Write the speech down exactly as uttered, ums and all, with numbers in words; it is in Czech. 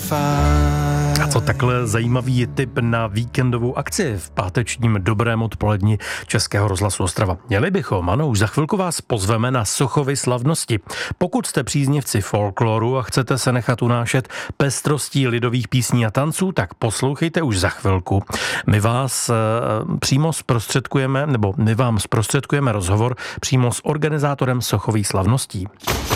A co takhle zajímavý je tip na víkendovou akci v pátečním dobrém odpoledni Českého rozhlasu Ostrava. Měli bychom, ano, už za chvilku vás pozveme na Sochovy slavnosti. Pokud jste příznivci folkloru a chcete se nechat unášet pestrostí lidových písní a tanců, tak poslouchejte už za chvilku. My vás e, přímo zprostředkujeme, nebo my vám zprostředkujeme rozhovor přímo s organizátorem Sochových slavností.